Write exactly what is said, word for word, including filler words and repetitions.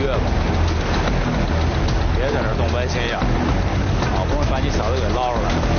月吧。别在这东白前眼，好不容易把你嫂子给捞出来。